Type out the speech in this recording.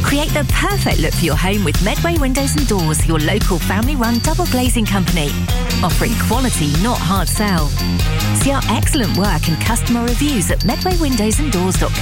Create the perfect look for your home with Medway Windows and Doors, your local family-run double glazing company. Offering quality, not hard sell. See our excellent work and customer reviews at medwaywindowsanddoors.co.uk.